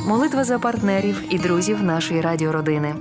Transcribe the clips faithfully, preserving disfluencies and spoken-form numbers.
молитва за партнерів і друзів нашої радіородини.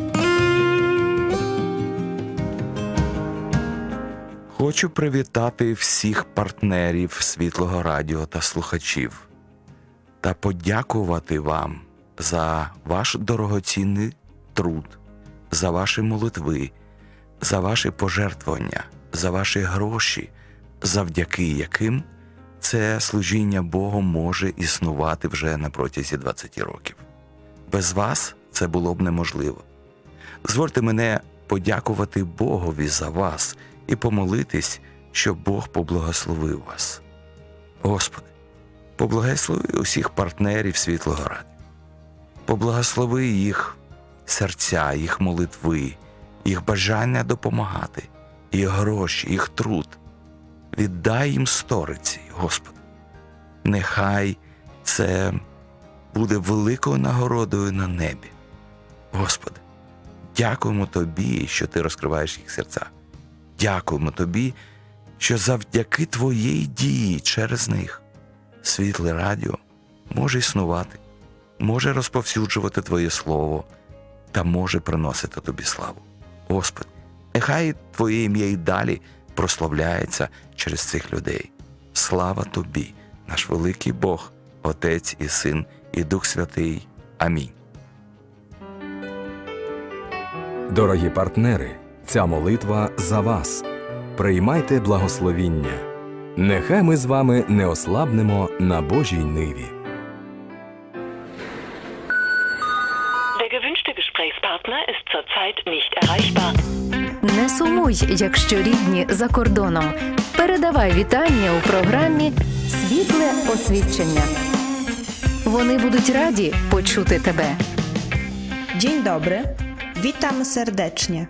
Хочу привітати всіх партнерів Світлого Радіо та слухачів та подякувати вам за ваш дорогоцінний труд, за ваші молитви, за ваші пожертвування, за ваші гроші, завдяки яким це служіння Богу може існувати вже на протязі двадцяти років. Без вас це було б неможливо. Дозвольте мене подякувати Богові за вас і помолитись, щоб Бог поблагословив вас. Господи, поблагослови усіх партнерів Світлого Радіо. Поблагослови їх серця, їх молитви, їх бажання допомагати, їх гроші, їх труд. Віддай їм сториці, Господи. Нехай це буде великою нагородою на небі. Господи, дякуємо Тобі, що Ти розкриваєш їх серця. Дякуємо Тобі, що завдяки Твоєї дії через них Світле Радіо може існувати, може розповсюджувати Твоє Слово та може приносити Тобі славу. Господи, нехай Твоє ім'я й далі прославляється через цих людей. Слава Тобі, наш великий Бог, Отець і Син і Дух Святий. Амінь. Дорогі партнери, ця молитва за вас. Приймайте благословіння. Нехай ми з вами не ослабнемо на Божій ниві. Der gewünschte Gesprächspartner ist zurzeit nicht erreichbar. Не сумуй, якщо рідні за кордоном. Передавай вітання у програмі «Світле освідчення». Вони будуть раді почути тебе. Dzień dobry, witam serdecznie.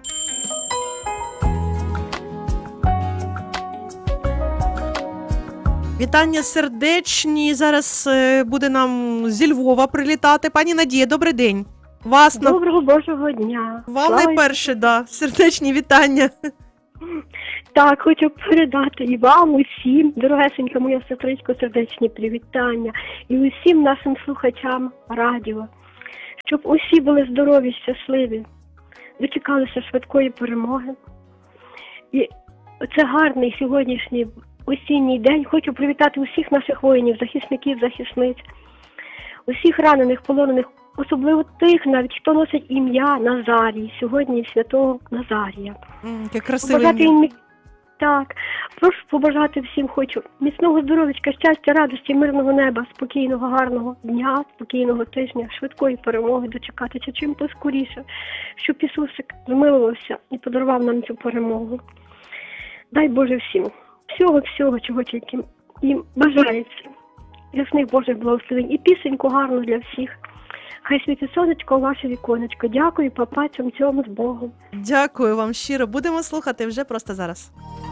Вітання сердечні. Зараз е, буде нам зі Львова прилітати. Пані Надія, добрий день. Вас на... Доброго Божого дня. Вам Слава- найперше, да, сердечні вітання. Так, хочу передати і вам, усім, дорогесенька моя сестричко, сердечні привітання. І усім нашим слухачам радіо. Щоб усі були здорові, щасливі, дочекалися швидкої перемоги. І це гарний сьогоднішній осінній день. Хочу привітати усіх наших воїнів, захисників, захисниць, усіх ранених, полонених, особливо тих навіть, хто носить ім'я Назарій, сьогодні святого Назарія. М, Яке красиве Побажати ім'я. їм... Так, прошу побажати всім, хочу міцного здоров'ячка, щастя, радості, мирного неба, спокійного, гарного дня, спокійного тижня, швидкої перемоги, дочекатися чим то скоріше, щоб Ісусик змилувався і подарував нам цю перемогу. Дай Боже всім, всього-всього, чого тільки їм бажається. Ясних Божих благословень і пісеньку гарну для всіх. Хай світить сонечко у ваше віконечко. Дякую, папа, цьому з Богом. Дякую вам щиро. Будемо слухати вже просто зараз.